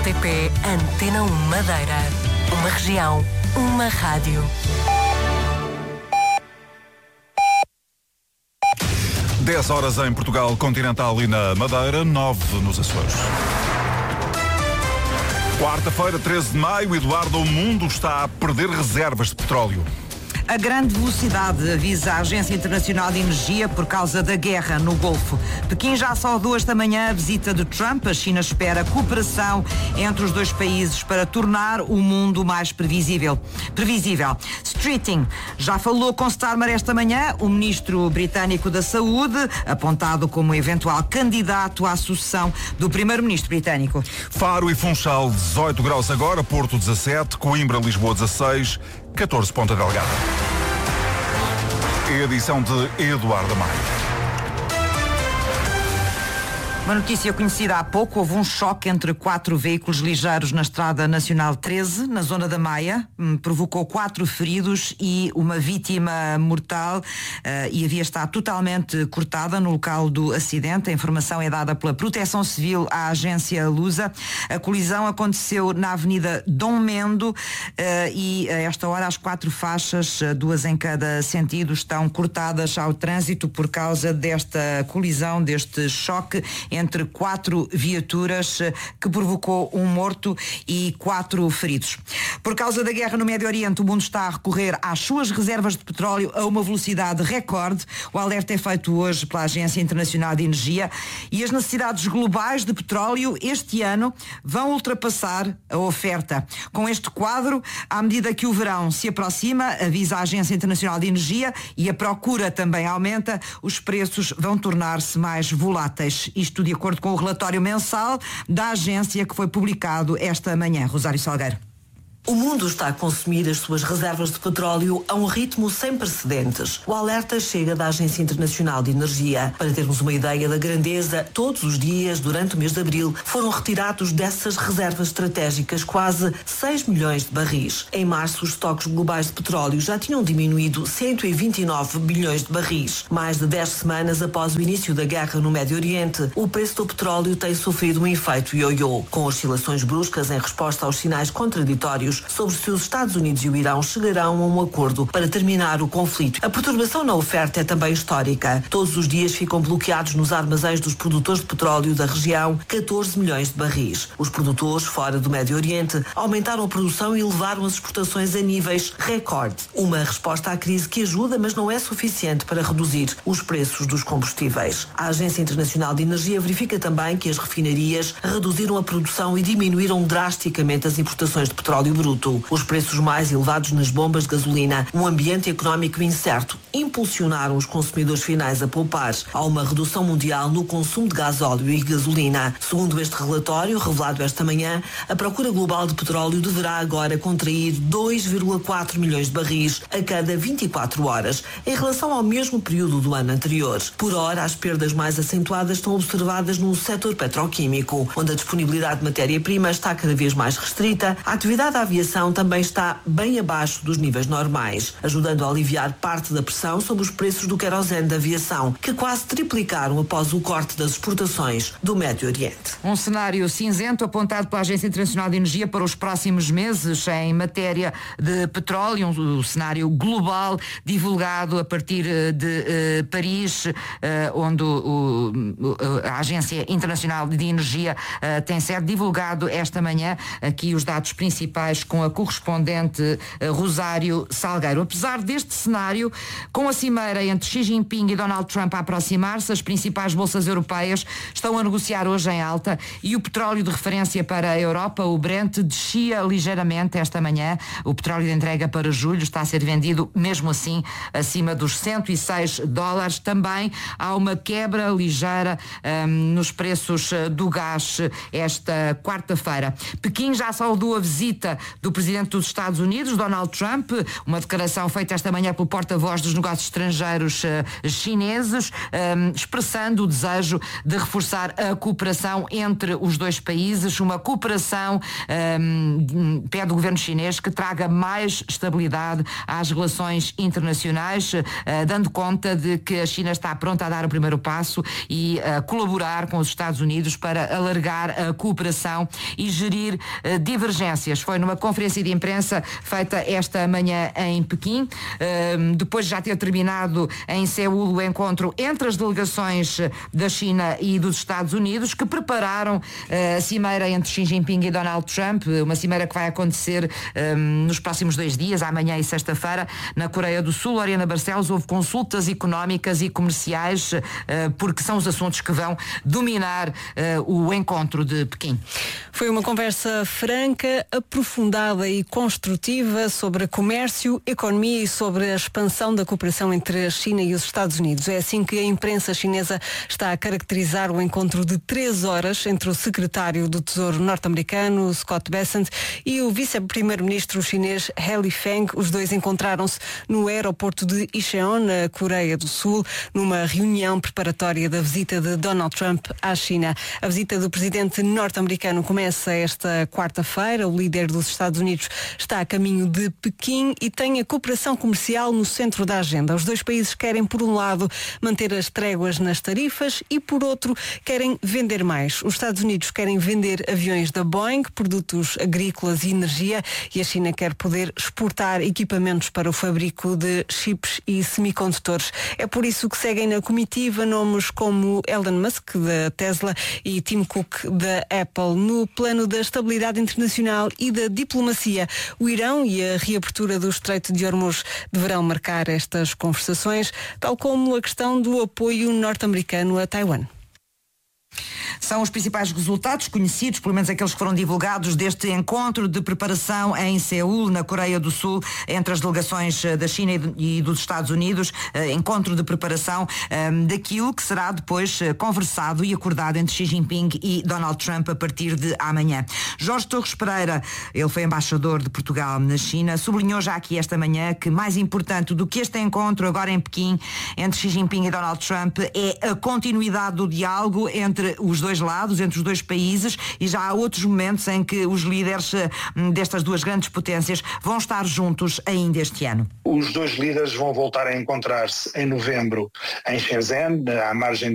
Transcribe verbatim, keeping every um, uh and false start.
T P Antena um Madeira. Uma região, uma rádio. dez horas em Portugal Continental e na Madeira, nove nos Açores. Quarta-feira, treze de maio, Eduardo, o mundo está a perder reservas de petróleo. A grande velocidade, avisa a Agência Internacional de Energia, por causa da guerra no Golfo. Pequim já saudou esta manhã a visita de Trump. A China espera cooperação entre os dois países para tornar o mundo mais previsível. Previsível. Streeting já falou com Starmer esta manhã, o ministro britânico da Saúde, apontado como eventual candidato à sucessão do primeiro-ministro britânico. Faro e Funchal, dezoito graus agora, Porto dezassete, Coimbra, Lisboa dezasseis, catorze Ponta Delgada. Edição de Eduardo Maia. Uma notícia conhecida há pouco: houve um choque entre quatro veículos ligeiros na Estrada Nacional treze, na zona da Maia, provocou quatro feridos e uma vítima mortal, e a via está totalmente cortada no local do acidente. A informação é dada pela Proteção Civil à agência Lusa. A colisão aconteceu na Avenida Dom Mendo e a esta hora as quatro faixas, duas em cada sentido, estão cortadas ao trânsito por causa desta colisão, deste choque entre quatro viaturas que provocou um morto e quatro feridos. Por causa da guerra no Médio Oriente, o mundo está a recorrer às suas reservas de petróleo a uma velocidade recorde. O alerta é feito hoje pela Agência Internacional de Energia e as necessidades globais de petróleo este ano vão ultrapassar a oferta. Com este quadro, à medida que o verão se aproxima, avisa a Agência Internacional de Energia, e a procura também aumenta, os preços vão tornar-se mais voláteis. Isto de acordo com o relatório mensal da agência que foi publicado esta manhã. Rosário Salgueiro. O mundo está a consumir as suas reservas de petróleo a um ritmo sem precedentes. O alerta chega da Agência Internacional de Energia. Para termos uma ideia da grandeza, todos os dias, durante o mês de abril, foram retirados dessas reservas estratégicas quase seis milhões de barris. Em março, os estoques globais de petróleo já tinham diminuído cento e vinte e nove bilhões de barris. Mais de dez semanas após o início da guerra no Médio Oriente, o preço do petróleo tem sofrido um efeito ioiô, com oscilações bruscas em resposta aos sinais contraditórios sobre se os Estados Unidos e o Irão chegarão a um acordo para terminar o conflito. A perturbação na oferta é também histórica. Todos os dias ficam bloqueados nos armazéns dos produtores de petróleo da região catorze milhões de barris. Os produtores fora do Médio Oriente aumentaram a produção e elevaram as exportações a níveis recorde. Uma resposta à crise que ajuda, mas não é suficiente para reduzir os preços dos combustíveis. A Agência Internacional de Energia verifica também que as refinarias reduziram a produção e diminuíram drasticamente as importações de petróleo bruto. Os preços mais elevados nas bombas de gasolina, um ambiente económico incerto, impulsionaram os consumidores finais a poupar. Há uma redução mundial no consumo de gasóleo e gasolina. Segundo este relatório, revelado esta manhã, a procura global de petróleo deverá agora contrair dois vírgula quatro milhões de barris a cada vinte e quatro horas, em relação ao mesmo período do ano anterior. Por hora, as perdas mais acentuadas estão observadas no setor petroquímico, onde a disponibilidade de matéria-prima está cada vez mais restrita. A atividade à A aviação também está bem abaixo dos níveis normais, ajudando a aliviar parte da pressão sobre os preços do querosene da aviação, que quase triplicaram após o corte das exportações do Médio Oriente. Um cenário cinzento apontado pela Agência Internacional de Energia para os próximos meses em matéria de petróleo, um cenário global divulgado a partir de uh, Paris, uh, onde o, o, a Agência Internacional de Energia uh, tem sido divulgado esta manhã aqui os dados principais com a correspondente uh, Rosário Salgueiro. Apesar deste cenário, com a cimeira entre Xi Jinping e Donald Trump a aproximar-se, as principais bolsas europeias estão a negociar hoje em alta e o petróleo de referência para a Europa, o Brent, descia ligeiramente esta manhã. O petróleo de entrega para julho está a ser vendido, mesmo assim, acima dos cento e seis dólares. Também há uma quebra ligeira um, nos preços do gás esta quarta-feira. Pequim já saudou a visita do presidente dos Estados Unidos, Donald Trump, uma declaração feita esta manhã pelo porta-voz dos negócios estrangeiros uh, chineses, um, expressando o desejo de reforçar a cooperação entre os dois países, uma cooperação, um, pede o governo chinês que traga mais estabilidade às relações internacionais, uh, dando conta de que a China está pronta a dar o primeiro passo e uh, colaborar com os Estados Unidos para alargar a cooperação e gerir uh, divergências. Foi numa conferência de imprensa feita esta manhã em Pequim, uh, depois de já ter terminado em Seul o encontro entre as delegações da China e dos Estados Unidos, que prepararam uh, a cimeira entre Xi Jinping e Donald Trump, uma cimeira que vai acontecer um, nos próximos dois dias, amanhã e sexta-feira, na Coreia do Sul. Oriana Barcelos, houve consultas económicas e comerciais, uh, porque são os assuntos que vão dominar uh, o encontro de Pequim. Foi uma conversa franca, aprofundada e construtiva sobre comércio, economia e sobre a expansão da cooperação entre a China e os Estados Unidos. É assim que a imprensa chinesa está a caracterizar o encontro de três horas entre o secretário do Tesouro norte-americano, Scott Bessent, e o vice-primeiro-ministro chinês He Lifeng. Os dois encontraram-se no aeroporto de Incheon, na Coreia do Sul, numa reunião preparatória da visita de Donald Trump à China. A visita do presidente norte-americano começa esta quarta-feira. O líder dos Estados Unidos está a caminho de Pequim e tem a cooperação comercial no centro da agenda. Os dois países querem, por um lado, manter as tréguas nas tarifas e, por outro, querem vender mais. Os Estados Unidos querem vender aviões da Boeing, produtos agrícolas e energia, e a China quer poder exportar equipamentos para o fabrico de chips e semicondutores. É por isso que seguem na comitiva nomes como Elon Musk, da Tesla, e Tim Cook, da Apple. No plano da estabilidade internacional e da diplomacia, o Irão e a reabertura do Estreito de Hormuz deverão marcar estas conversações, tal como a questão do apoio norte-americano a Taiwan. São os principais resultados conhecidos, pelo menos aqueles que foram divulgados, deste encontro de preparação em Seul, na Coreia do Sul, entre as delegações da China e dos Estados Unidos, encontro de preparação daquilo que será depois conversado e acordado entre Xi Jinping e Donald Trump a partir de amanhã. Jorge Torres Pereira, ele foi embaixador de Portugal na China, sublinhou já aqui esta manhã que mais importante do que este encontro agora em Pequim entre Xi Jinping e Donald Trump é a continuidade do diálogo entre os dois lados, entre os dois países, e já há outros momentos em que os líderes destas duas grandes potências vão estar juntos ainda este ano. Os dois líderes vão voltar a encontrar-se em novembro em Shenzhen, à margem